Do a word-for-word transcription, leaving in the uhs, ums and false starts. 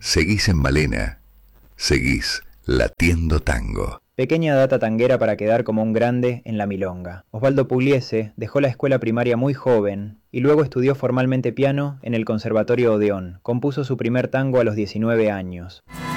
Seguís en Malena. Seguís latiendo tango. Pequeña data tanguera para quedar como un grande en la milonga. Osvaldo Pugliese dejó la escuela primaria muy joven y luego estudió formalmente piano en el Conservatorio Odeón. Compuso su primer tango a los diecinueve años.